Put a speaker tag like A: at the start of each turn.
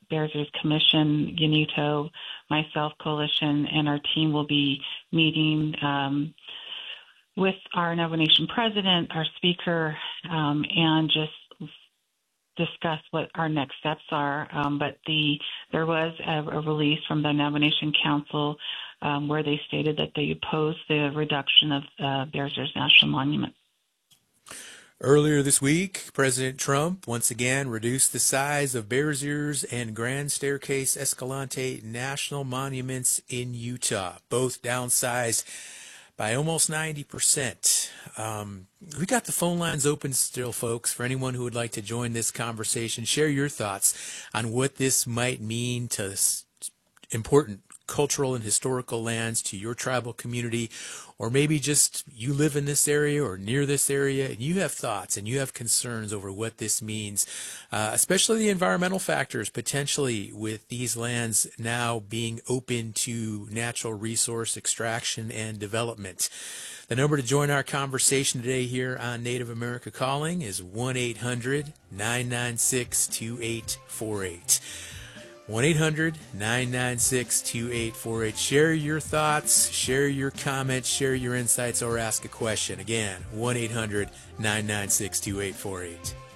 A: Bears Ears Commission, UNITO, myself, Coalition, and our team will be meeting with our Navajo Nation president, our speaker, and just discuss what our next steps are. But there was a release from the Navajo Nation Council where they stated that they oppose the reduction of Bears Ears National Monument.
B: Earlier this week, President Trump once again reduced the size of Bears Ears and Grand Staircase Escalante national monuments in Utah, both downsized by almost 90%. We got the phone lines open still, folks, for anyone who would like to join this conversation. Share your thoughts on what this might mean to important cultural and historical lands, to your tribal community, or maybe just you live in this area or near this area and you have thoughts and you have concerns over what this means, especially the environmental factors potentially with these lands now being open to natural resource extraction and development. The number to join our conversation today here on Native America Calling is 1-800-996-2848. 1-800-996-2848. Share your thoughts, share your comments, share your insights, or ask a question. Again, 1-800-996-2848.